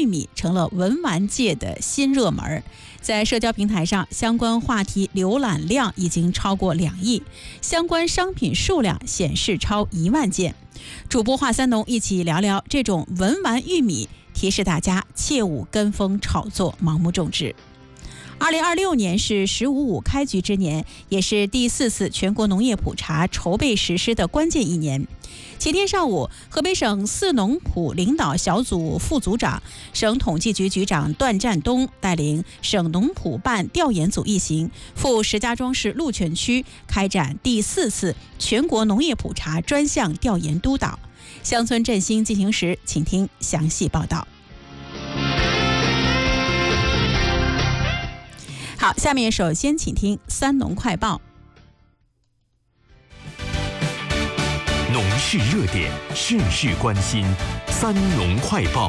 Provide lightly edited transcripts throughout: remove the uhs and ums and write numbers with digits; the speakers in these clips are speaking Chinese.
玉米成了文玩界的新热门。在社交平台上，相关话题浏览量已经超过2亿，相关商品数量显示超1万件。主播华三农一起聊聊这种文玩玉米，提示大家切勿跟风炒作、盲目种植。2026年是“15+5”开局之年，也是第4次全国农业普查筹备实施的关键一年。前天上午，河北省4农普领导小组副组长、省统计局局长段占东带领省农普办调研组一行赴石家庄市鹿泉区开展第4次全国农业普查专项调研督导。乡村振兴进行时，请听详细报道。好，下面首先请听三农快报。 农事热点，事事关心，三农快报。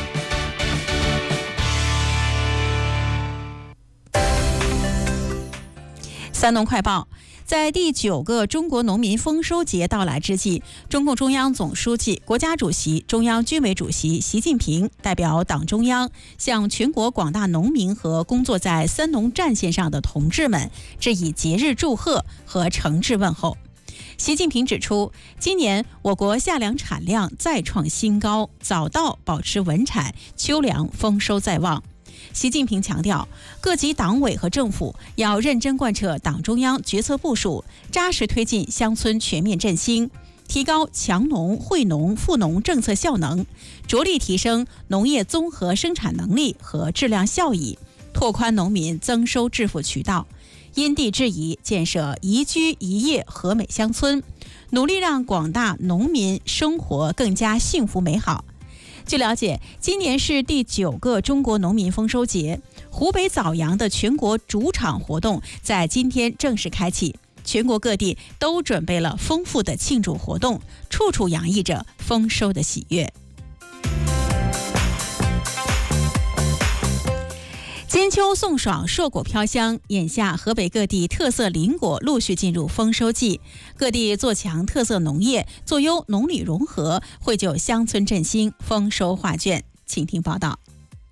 三农快报。在第9个中国农民丰收节到来之际，中共中央总书记、国家主席、中央军委主席习近平代表党中央向全国广大农民和工作在三农战线上的同志们致以节日祝贺和诚挚问候。习近平指出，今年我国夏粮产量再创新高，早稻保持稳产，秋粮丰收在望。习近平强调，各级党委和政府要认真贯彻党中央决策部署，扎实推进乡村全面振兴，提高强农、惠农、富农政策效能，着力提升农业综合生产能力和质量效益，拓宽农民增收致富渠道，因地制宜建设宜居宜业和美乡村，努力让广大农民生活更加幸福美好。据了解，今年是第9个中国农民丰收节，湖北枣阳的全国主场活动在今天正式开启，全国各地都准备了丰富的庆祝活动，处处洋溢着丰收的喜悦。金秋送爽，硕果飘香。眼下，河北各地特色林果陆续进入丰收季，各地做强特色农业，做优农旅融合，绘就乡村振兴丰收画卷。请听报道。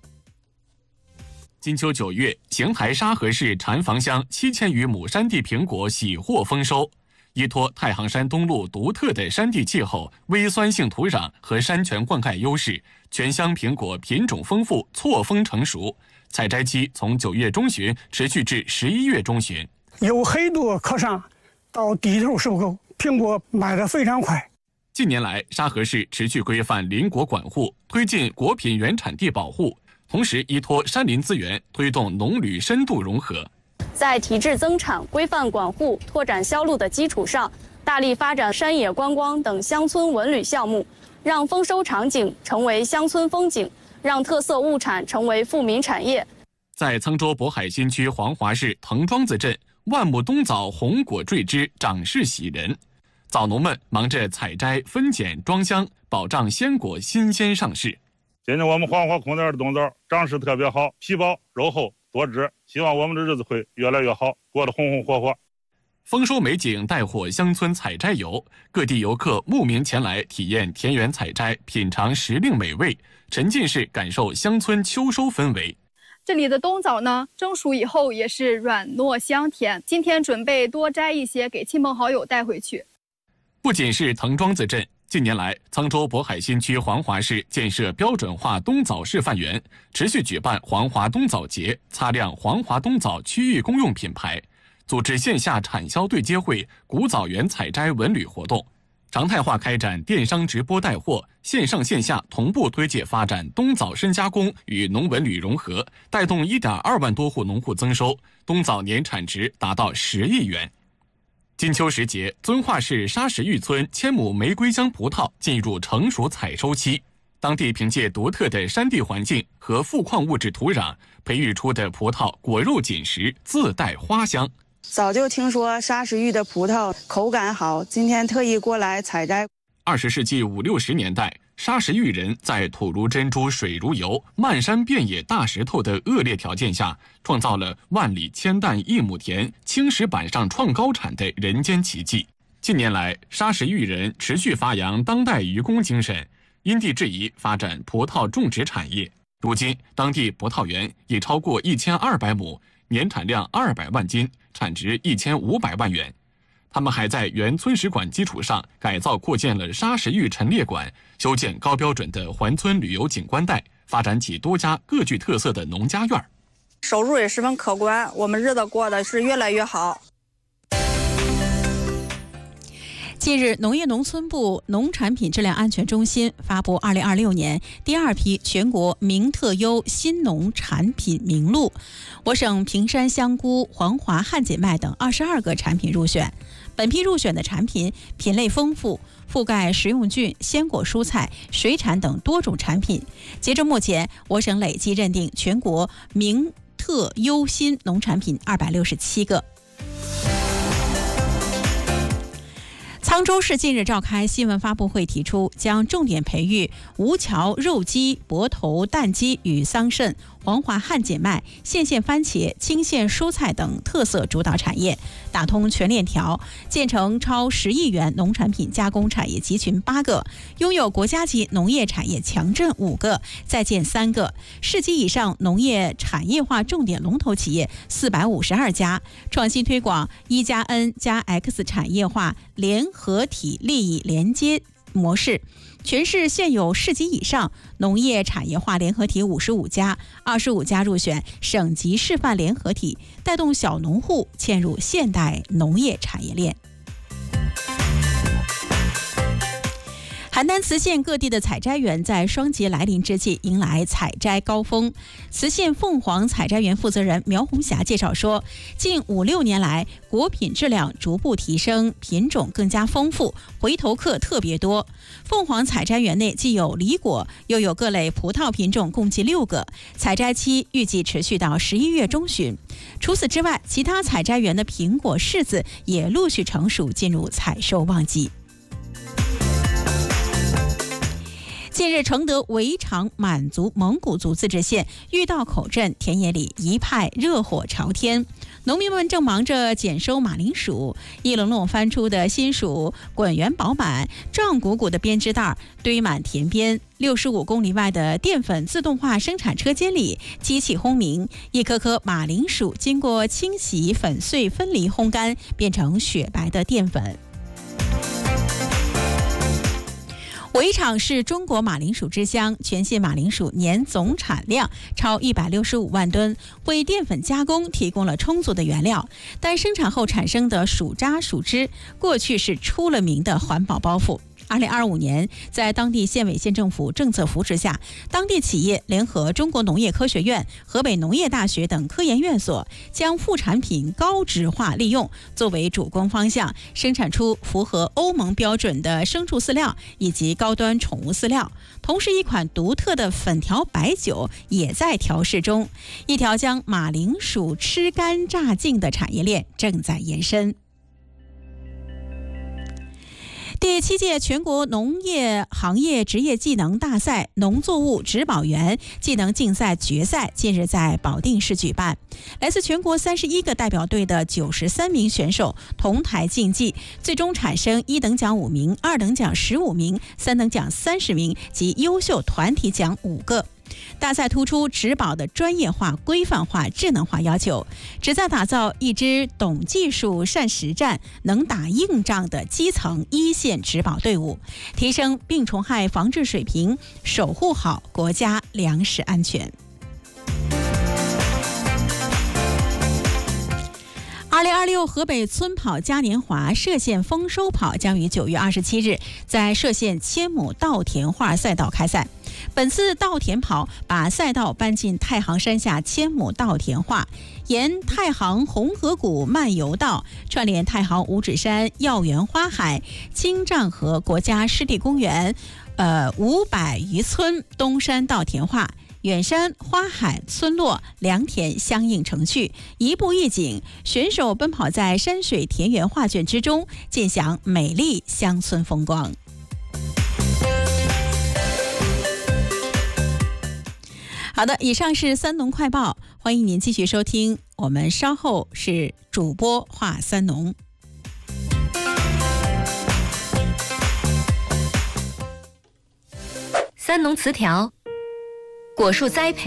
金秋9月，邢台沙河市禅房乡7000余亩山地苹果喜获丰收。依托太行山东麓独特的山地气候、微酸性土壤和山泉灌溉优势，全乡苹果品种丰富，错峰成熟。采摘期从9月中旬持续至11月中旬， 有很多客商到低头收购，苹果卖得非常快。 近年来，沙河市持续规范林果管护，推进果品原产地保护，同时依托山林资源，推动农旅深度融合。 在提质增产、规范管护、拓展销路的基础上，大力发展山野观光等乡村文旅项目，让丰收场景成为乡村风景，让特色物产成为富民产业。 在沧州渤海新区黄华市藤庄子镇，万亩冬枣红果缀枝，长势喜人。枣农们忙着采摘、分拣、装箱，保障鲜果新鲜上市。 今年我们黄华空田的冬枣长势特别好，皮薄肉厚多汁，希望我们的日子会越来越好，过得红红火火。 丰收美景带火乡村采摘游，各地游客慕名前来体验田园采摘，品尝时令美味，沉浸式感受乡村秋收氛围。 这里的冬枣呢，蒸熟以后也是软糯香甜。今天准备多摘一些给亲朋好友带回去。 不仅是藤庄子镇，近年来，沧州渤海新区黄华市建设标准化冬枣示范园，持续举办黄华冬枣节，擦亮黄华冬枣区域公用品牌，组织线下产销对接会、古枣园采摘文旅活动，常态化开展电商直播带货，线上线下同步推介发展冬枣深加工与农文旅融合，带动1.2万多户农户增收，冬枣年产值达到10亿元。金秋时节，遵化市沙石峪村1000亩玫瑰香葡萄进入成熟采收期。当地凭借独特的山地环境和富矿物质土壤，培育出的葡萄果肉紧实，自带花香。 早就听说沙石峪的葡萄口感好，今天特意过来采摘。 20世纪50、60年代，沙石峪人在土如珍珠、水如油、漫山遍野大石头的恶劣条件下，创造了万里千担一亩田、青石板上创高产的人间奇迹。近年来，沙石峪人持续发扬当代渔工精神，因地制宜发展葡萄种植产业。 如今，当地葡萄园已超过1200亩，年产量200万斤，产值1500万元。他们还在原村史馆基础上改造扩建了砂石峪陈列馆，修建高标准的环村旅游景观带，发展起多家各具特色的农家院。 收入也十分可观，我们日子过得是越来越好。 近日，农业农村部农产品质量安全中心发布2026年第2批全国名特优新农产品名录，我省平山香菇、黄华汉锦麦等22个产品入选。本批入选的产品品类丰富，覆盖食用菌、鲜果蔬菜、水产等多种产品。截至目前，我省累计认定全国名特优新农产品267个。沧州市近日召开新闻发布会，提出将重点培育吴桥肉鸡、博头蛋鸡与桑葚、黄华汉锦麦、县番茄、青县蔬菜等特色主导产业，打通全链条，建成超10亿元农产品加工产业集群8个，拥有国家级农业产业强镇5个，在建3个，市级以上农业产业化重点龙头企业452家，创新推广1+N+X 产业化联合体利益连接模式。全市现有市级以上农业产业化联合体55家，25家入选省级示范联合体，带动小农户嵌入现代农业产业链。邯郸磁县各地的采摘园在双节来临之际迎来采摘高峰。磁县凤凰采摘园负责人苗红霞介绍说，近5-6年来，果品质量逐步提升，品种更加丰富，回头客特别多。凤凰采摘园内既有梨果，又有各类葡萄品种，共计6个，采摘期预计持续到11月中旬。除此之外，其他采摘园的苹果、柿子也陆续成熟，进入采收旺季。近日，承德围场满族蒙古族自治县玉道口镇田野里一派热火朝天，农民们正忙着检收马铃薯，一笼笼翻出的新薯滚圆饱满，壮鼓鼓的编织袋堆满田边。65公里外的淀粉自动化生产车间里，机器轰鸣，一颗颗马铃薯经过清洗、粉碎、分离、烘干，变成雪白的淀粉。围场是中国马铃薯之乡，全县马铃薯年总产量超165万吨，为淀粉加工提供了充足的原料。但生产后产生的薯渣、薯汁，过去是出了名的环保包袱。2025年，在当地县委县政府政策扶持下，当地企业联合中国农业科学院、河北农业大学等科研院所，将副产品高质化利用作为主攻方向，生产出符合欧盟标准的牲畜饲料以及高端宠物饲料。同时，一款独特的粉条白酒也在调试中，一条将马铃薯吃干榨净的产业链正在延伸。第7届全国农业行业职业技能大赛农作物植保员技能竞赛决赛近日在保定市举办，来自全国31个代表队的93名选手同台竞技，最终产生1等奖5名、2等奖15名、3等奖30名及优秀团体奖5个。大赛突出植保的专业化、规范化、智能化要求，旨在打造一支懂技术、善实战、能打硬仗的基层一线植保队伍，提升病虫害防治水平，守护好国家粮食安全。2026河北村跑嘉年华歙县丰收跑将于9月27日在歙县千亩稻田画赛道开赛。本次稻田跑把赛道搬进太行山下千亩稻田画，沿太行红河谷漫游道串联太行五指山、药园花海、青藏河国家湿地公园，500余村东山稻田画。远山花海村落良田相映成趣，一步一景，选手奔跑在山水田园画卷之中，尽享美丽乡村风光。好的，以上是三农快报，欢迎您继续收听，我们稍后是主播话三农。 三农词条： 果树栽培